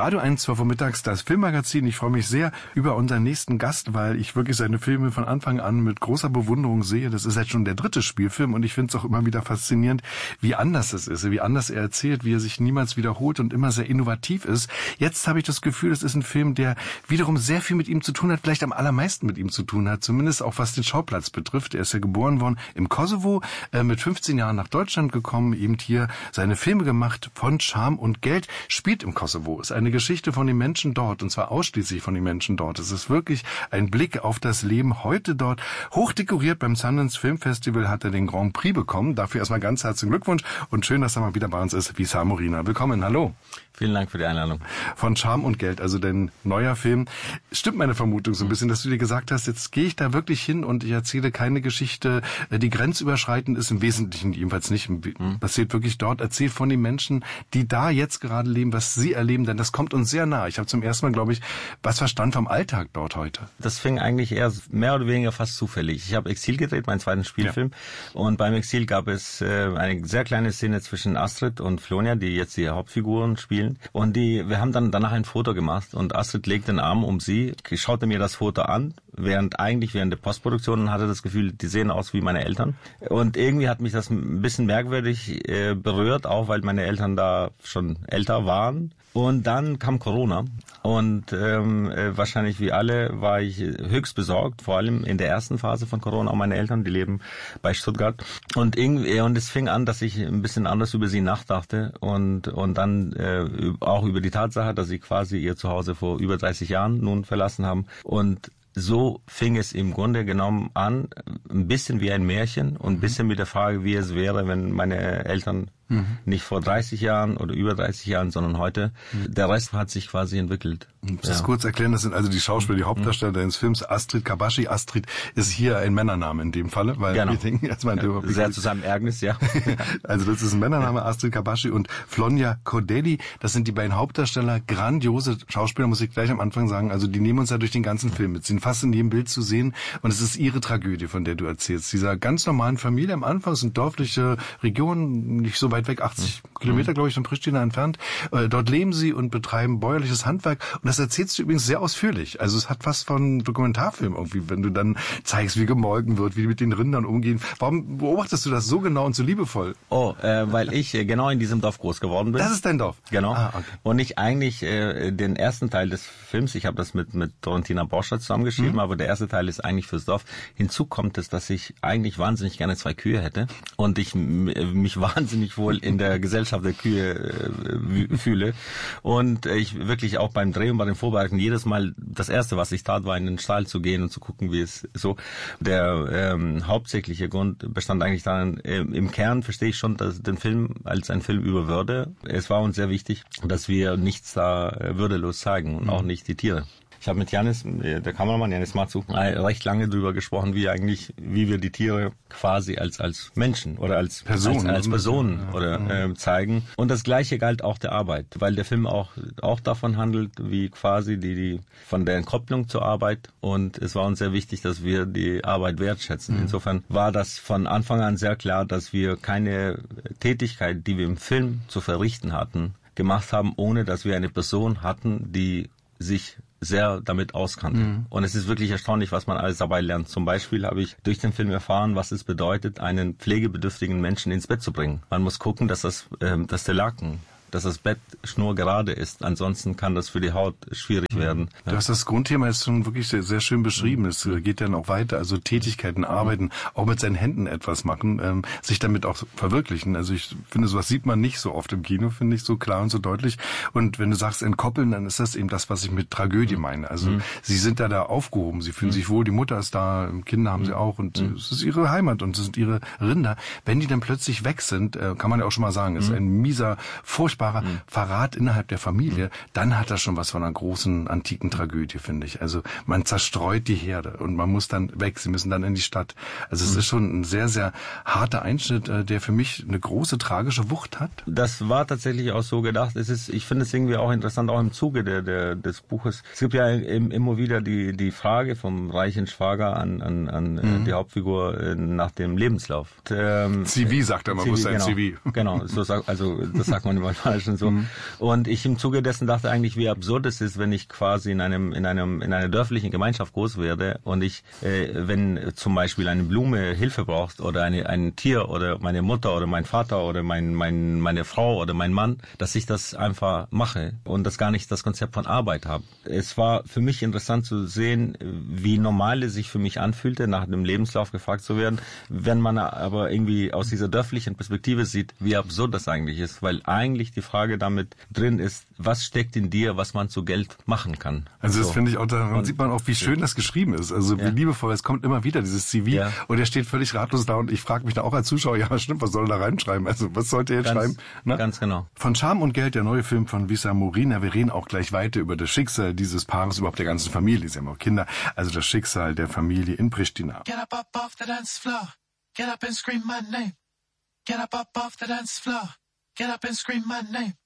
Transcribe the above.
Radio 1, 12 Uhr mittags, das Filmmagazin. Ich freue mich sehr über unseren nächsten Gast, weil ich wirklich seine Filme von Anfang an mit großer Bewunderung sehe. Das ist jetzt schon der 3. Spielfilm und ich finde es auch immer wieder faszinierend, wie anders es ist, wie anders er erzählt, wie er sich niemals wiederholt und immer sehr innovativ ist. Jetzt habe ich das Gefühl, es ist ein Film, der wiederum sehr viel mit ihm zu tun hat, vielleicht am allermeisten mit ihm zu tun hat, zumindest auch was den Schauplatz betrifft. Er ist ja geboren worden im Kosovo, mit 15 Jahren nach Deutschland gekommen, eben hier seine Filme gemacht, von Scham und Geld, spielt im Kosovo. Ist eine Geschichte von den Menschen dort, und zwar ausschließlich von den Menschen dort. Es ist wirklich ein Blick auf das Leben heute dort. Hochdekoriert beim Sundance Film Festival hat er den Grand Prix bekommen. Dafür erstmal ganz herzlichen Glückwunsch und schön, dass er mal wieder bei uns ist, Wisar Morina. Willkommen, hallo. Vielen Dank für die Einladung. Von Scham und Geld, also dein neuer Film. Stimmt meine Vermutung so ein bisschen, dass du dir gesagt hast, jetzt gehe ich da wirklich hin und ich erzähle keine Geschichte, die grenzüberschreitend ist, im Wesentlichen jedenfalls nicht. Passiert wirklich dort, erzählt von den Menschen, die da jetzt gerade leben, was sie erleben, denn das kommt uns sehr nah. Ich habe zum ersten Mal, glaube ich, was verstanden vom Alltag dort heute. Das fing eigentlich eher mehr oder weniger fast zufällig. Ich habe Exil gedreht, meinen zweiten Spielfilm. Ja. Und beim Exil gab es eine sehr kleine Szene zwischen Astrid und Flonja, die jetzt die Hauptfiguren spielen. Und wir haben dann danach ein Foto gemacht und Astrid legt den Arm um sie, schaute mir das Foto an, während der Postproduktion hatte das Gefühl, die sehen aus wie meine Eltern. Und irgendwie hat mich das ein bisschen merkwürdig berührt, auch weil meine Eltern da schon älter waren. Und dann kam Corona und wahrscheinlich wie alle war ich höchst besorgt, vor allem in der ersten Phase von Corona. Auch meine Eltern, die leben bei Stuttgart. Und es fing an, dass ich ein bisschen anders über sie nachdachte und dann auch über die Tatsache, dass sie quasi ihr Zuhause vor über 30 Jahren nun verlassen haben. Und so fing es im Grunde genommen an, ein bisschen wie ein Märchen und ein bisschen mit der Frage, wie es wäre, wenn meine Eltern nicht vor 30 Jahren oder über 30 Jahren, sondern heute. Der Rest hat sich quasi entwickelt. Ich muss das kurz erklären, das sind also die Schauspieler, die Hauptdarsteller des Films, Astrid Kabashi. Astrid ist hier ein Männername in dem Falle, weil wir denken erstmal sehr zu seinem Ärgernis, ja. Also das ist ein Männername, Astrid Kabashi und Flonja Kodeli. Das sind die beiden Hauptdarsteller, grandiose Schauspieler, muss ich gleich am Anfang sagen. Also die nehmen uns ja durch den ganzen Film mit, sind fast in jedem Bild zu sehen und es ist ihre Tragödie, von der du erzählst. Dieser ganz normalen Familie am Anfang, sind dörfliche Regionen, nicht so weit weg, 80 Kilometer, glaube ich, von Pristina entfernt. Dort leben sie und betreiben bäuerliches Handwerk. Und das erzählst du übrigens sehr ausführlich. Also es hat fast von Dokumentarfilm irgendwie, wenn du dann zeigst, wie gemolken wird, wie die mit den Rindern umgehen. Warum beobachtest du das so genau und so liebevoll? Weil ich genau in diesem Dorf groß geworden bin. Das ist dein Dorf? Genau. Okay. Und ich eigentlich den ersten Teil des Films, ich habe das mit Dorentina Borscher zusammengeschrieben, aber der erste Teil ist eigentlich fürs Dorf. Hinzu kommt es, dass ich eigentlich wahnsinnig gerne 2 Kühe hätte und ich mich wahnsinnig wohl in der Gesellschaft der Kühe fühle. Und ich wirklich auch beim Dreh und bei den Vorbereitungen jedes Mal, das Erste, was ich tat, war in den Stall zu gehen und zu gucken, wie es so. Der hauptsächliche Grund bestand eigentlich darin, im Kern verstehe ich schon, dass den Film als ein Film über Würde. Es war uns sehr wichtig, dass wir nichts da würdelos zeigen und auch nicht die Tiere. Ich habe mit Janis, der Kameramann Janis Matsu, recht lange drüber gesprochen, wie wir die Tiere quasi als Menschen oder als Personen zeigen. Und das Gleiche galt auch der Arbeit, weil der Film auch davon handelt, wie quasi die von der Entkopplung zur Arbeit. Und es war uns sehr wichtig, dass wir die Arbeit wertschätzen. Insofern war das von Anfang an sehr klar, dass wir keine Tätigkeit, die wir im Film zu verrichten hatten, gemacht haben, ohne dass wir eine Person hatten, die sich sehr damit auskannte. Und es ist wirklich erstaunlich, was man alles dabei lernt. Zum Beispiel habe ich durch den Film erfahren, was es bedeutet, einen pflegebedürftigen Menschen ins Bett zu bringen. Man muss gucken, dass der Laken, dass das Bett schnurgerade ist. Ansonsten kann das für die Haut schwierig werden. Du hast das Grundthema jetzt schon wirklich sehr, sehr schön beschrieben. Es geht dann auch weiter. Also Tätigkeiten, Arbeiten, auch mit seinen Händen etwas machen, sich damit auch verwirklichen. Also ich finde, sowas sieht man nicht so oft im Kino, finde ich, so klar und so deutlich. Und wenn du sagst entkoppeln, dann ist das eben das, was ich mit Tragödie meine. Also sie sind da aufgehoben, sie fühlen sich wohl, die Mutter ist da, Kinder haben sie auch und es ist ihre Heimat und es sind ihre Rinder. Wenn die dann plötzlich weg sind, kann man ja auch schon mal sagen, ist ein mieser, furchtbarer Verrat innerhalb der Familie, dann hat das schon was von einer großen antiken Tragödie, finde ich. Also man zerstreut die Herde und man muss dann weg, sie müssen dann in die Stadt. Also es ist schon ein sehr, sehr harter Einschnitt, der für mich eine große tragische Wucht hat. Das war tatsächlich auch so gedacht. Ich finde es irgendwie auch interessant, auch im Zuge des Buches. Es gibt ja immer wieder die Frage vom reichen Schwager an die Hauptfigur nach dem Lebenslauf. CV sagt er, man muss sein CV. Genau, das sagt man immer ist schon so. Und ich im Zuge dessen dachte eigentlich, wie absurd es ist, wenn ich quasi in einer dörflichen Gemeinschaft groß werde und ich, wenn zum Beispiel eine Blume Hilfe braucht oder ein Tier oder meine Mutter oder mein Vater oder meine Frau oder mein Mann, dass ich das einfach mache und das gar nicht das Konzept von Arbeit habe. Es war für mich interessant zu sehen, wie normal es sich für mich anfühlte, nach dem Lebenslauf gefragt zu werden, wenn man aber irgendwie aus dieser dörflichen Perspektive sieht, wie absurd das eigentlich ist, weil eigentlich die Frage damit drin ist, was steckt in dir, was man zu Geld machen kann. Also das finde ich auch, daran sieht man auch, wie schön das geschrieben ist, also wie liebevoll, es kommt immer wieder dieses CV und er steht völlig ratlos da und ich frage mich da auch als Zuschauer, ja stimmt, was soll er da reinschreiben, also was sollte er jetzt schreiben? Ne? Ganz genau. Von Charme und Geld, der neue Film von Visa Morina, wir reden auch gleich weiter über das Schicksal dieses Paares, überhaupt der ganzen Familie, sie haben auch Kinder, also das Schicksal der Familie in Pristina. Get up off the dance floor, get up and scream my name. Get up off the dance floor, get up and scream my name.